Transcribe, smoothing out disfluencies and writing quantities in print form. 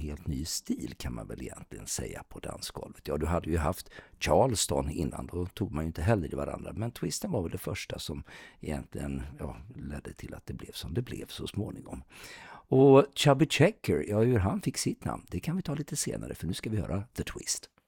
helt ny stil kan man väl egentligen säga på dansgolvet. Ja, du hade ju haft Charleston innan, då tog man ju inte heller i varandra. Men twisten var väl det första som egentligen ledde till att det blev som det blev så småningom. Och Chubby Checker, hur han fick sitt namn, det kan vi ta lite senare för nu ska vi höra The Twist.